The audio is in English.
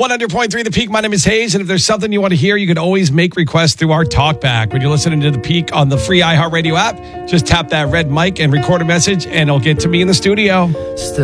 100.3 The Peak. My name is Hayes, and if there's something you want to hear, you can always make requests through our talkback. When you're listening to The Peak on the free iHeartRadio app, just tap that red mic and record a message, and it'll get to me in the studio.